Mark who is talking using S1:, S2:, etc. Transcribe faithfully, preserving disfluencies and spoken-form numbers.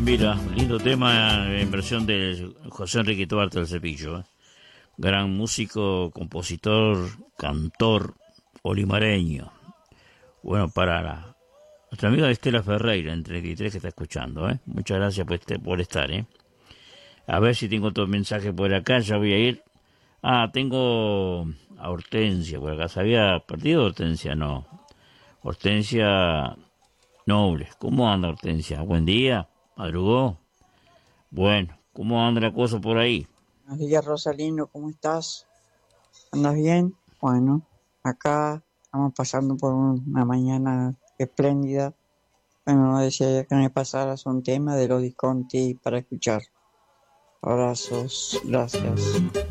S1: Mira, lindo tema en versión de José Enrique Duarte del Cepillo. ¿eh? Gran músico, compositor, cantor, olimareño. Bueno, para la, nuestra amiga Estela Ferreira, en treinta y tres, que está escuchando. ¿eh? Muchas gracias por, este, por estar. ¿eh? A ver si tengo otro mensaje por acá, ya voy a ir. Ah, tengo a Hortensia por acá. ¿Se había perdido Hortensia? No. Hortensia Nobles. ¿Cómo anda Hortensia? Buen día. ¿Madrugó? Bueno, ¿cómo anda la cosa por ahí?
S2: Buenos días, Rosalino, ¿cómo estás? ¿Andas bien? Bueno, acá estamos pasando por una mañana espléndida. Bueno, decía que me pasaras un tema de los Visconti para escuchar. Abrazos, gracias.